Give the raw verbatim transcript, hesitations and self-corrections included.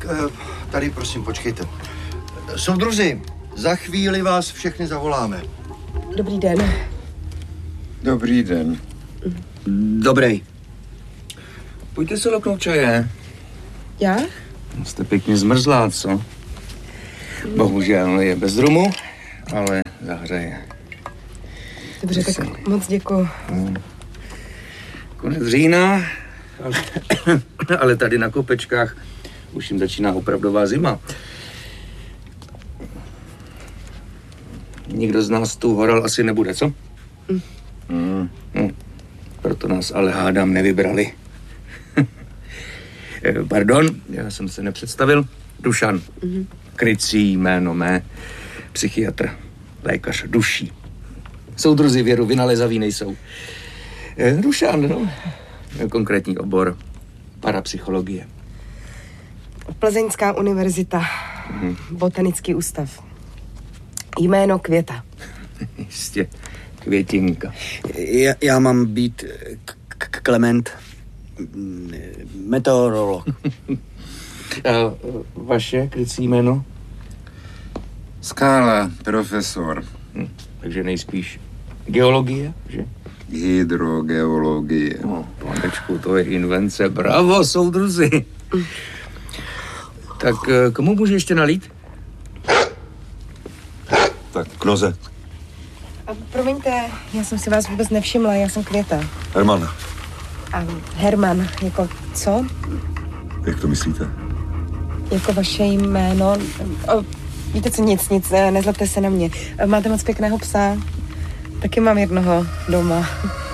tady prosím počkejte. Soudruzi, za chvíli vás všechny zavoláme. Dobrý den. Dobrý den. Dobrý. Pojďte se loknout čaje. Já? Jste pěkně zmrzlá, co? Bohužel je bez rumu, ale zahřeje. Dobře, tak Veselý. moc děkuju. Hmm. Konec října, ale, ale tady na Kopečkách už jim začíná opravdová zima. Nikdo z nás tu horal asi nebude, co? Mm. Mm. Mm. Proto nás ale hádám nevybrali. Pardon, já jsem se nepředstavil. Dušan. Mm-hmm. Krycí jméno mé. Psychiatr. Lékař duší. Soudruzi věru vynalézaví nejsou. Dušan, no. Konkrétní obor. Parapsychologie. Plzeňská univerzita. Mm-hmm. Botanický ústav. Jméno Květa. Jistě. Květinka. Já, já mám být k- k- Klement. Meteorolog. A vaše krycí jméno? Skála, profesor. Hm, takže nejspíš geologie, že? Hydrogeologie. No, panečku, to je invence. Bravo, soudruzi. Tak komu můžu ještě nalít? Tak, Knoze. A promiňte, já jsem si vás vůbec nevšimla, já jsem Květa. Herman. A Herman, jako co? Jak to myslíte? Jako vaše jméno. O, víte co, nic, nic, nezlobte se na mě. Máte moc pěkného psa. Taky mám jednoho doma.